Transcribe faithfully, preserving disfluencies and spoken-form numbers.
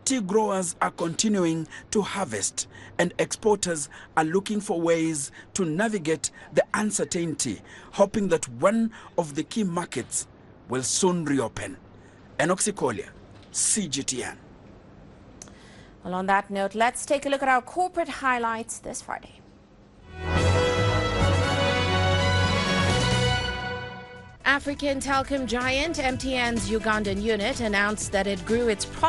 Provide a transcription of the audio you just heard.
tea growers are continuing to harvest, and exporters are looking for ways to navigate the uncertainty, hoping that one of the key markets will soon reopen. Enoch Sikolia, C G T N. Well, on that note, let's take a look at our corporate highlights this Friday. African telecom giant M T N's Ugandan unit announced that it grew its